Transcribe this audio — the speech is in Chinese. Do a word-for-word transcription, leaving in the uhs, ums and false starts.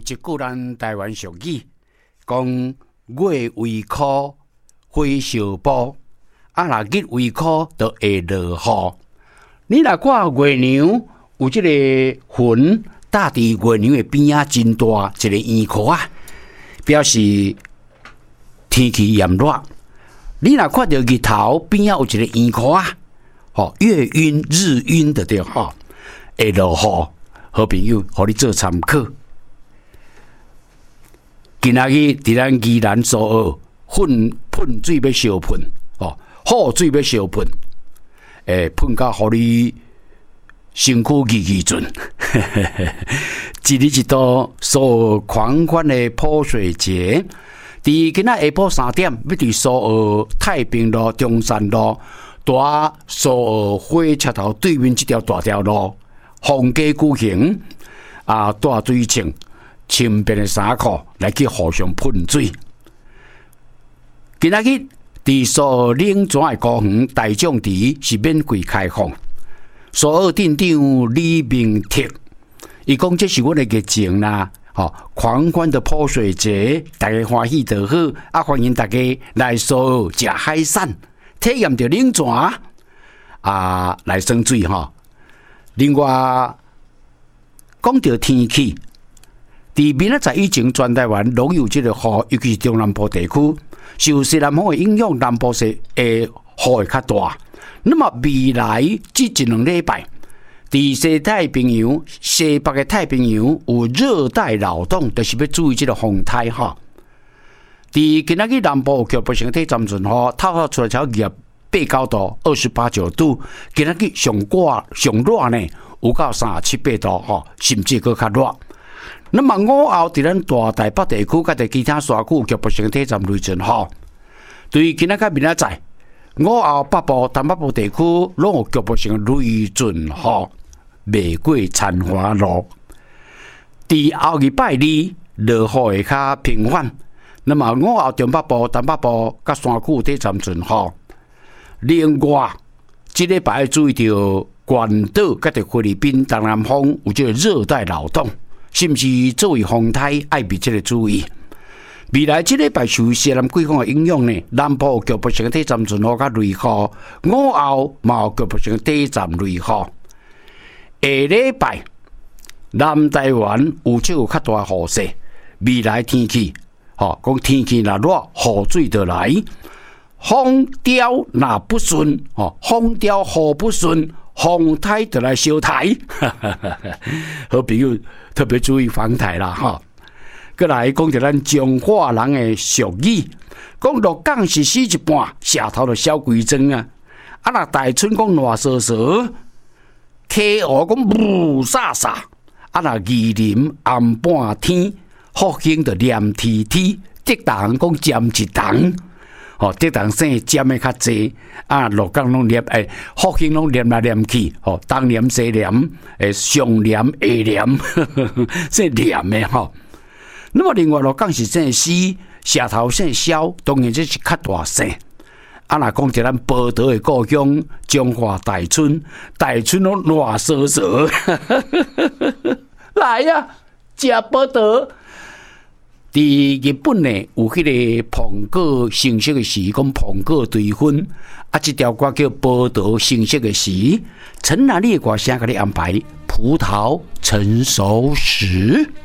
一句咱台湾俗语，讲月为枯，花烧补，啊若日为枯，就会落雨。你若看月娘有这个云搭伫月娘的边仔，真大一个圆壳啊，表示天气炎热。你若看到日头边仔有一个圆壳啊，吼月晕日晕的对吼，会落雨。好朋友，互你做参考。今仔日伫咱宜兰苏澳喷喷水要烧喷，哦，雨水要烧喷，诶，喷到互你身躯热热准。一日一度苏澳狂欢的泼水节，伫今仔下晡三点，要伫苏澳太平路、中山路、大苏澳火车头对面这条大条路。放假举行啊，带水穿轻便的衫裤来去互相喷水。今仔日伫苏澳冷泉的公园大众池是免费开放。苏澳镇长李明铁，伊讲这是阮的热情啦，吼狂欢的泼水节，大家欢喜就好，啊欢迎大家来苏澳食海产，体验着冷泉啊来耍水吼。另外，讲到天气，伫明仔载以前，全台湾拢有这个雨，尤其是中南部地区，受西南风的影响，南部是诶雨会较大。那么未来这一两礼拜，伫西太平洋、西北的太平洋有热带扰动，就是要注意这个风台哈。伫今仔日南部局部性地暂时雨，透透出来超热。八九度，二十八九度，今仔日上热上热呢，有到三十七八度吼，甚至搁较热。那么午后伫咱大台北地区，甲伫其他山区局部性体暂雷阵雨。对于今仔日明仔载，午后北部、东北部地区拢有局部性雷阵雨，未过残花路。伫后日拜二，落雨会较频繁。那么午后中北部、东北部甲山区地暂阵雨。另外，这礼拜要注意到关岛甲菲律宾东南风有这个热带扰动，是不是作为风台爱别这个注意？未来这礼拜受西南季风的影响呢，南部局部性地暂阵雨甲雷雨，午后嘛有局部性地暂雷雨。下礼拜南台湾有这有较大雨势，未来天气，吼，讲天气若热，雨水就来。风调若不顺，哦，风调雨不顺，风台就来烧台。好朋友特别注意防台啦，哈。再来讲到咱中华人的俗语，讲落港是死一半，下头就小鬼装啊。啊，若大春讲烂沙沙，溪湖讲雾煞煞。啊，若宜林暗半天，福兴就黏天天，竹塘讲尖一塘。吼，竹塘生尖的较济，啊，鹿港拢黏，诶，福兴拢黏来黏去，吼，东黏西黏，诶，上黏下黏，这黏的吼。那么另外鹿港是生死，社头生消，当然这是较大声。啊，若讲一咱宝岛的故乡中华大春，大春拢烂沙沙，来呀，食宝岛。伫日本呢，有迄个苹果成熟的时，讲苹果对分啊，这条歌叫宝岛成熟的时，陈南你的歌声给你安排葡萄成熟时。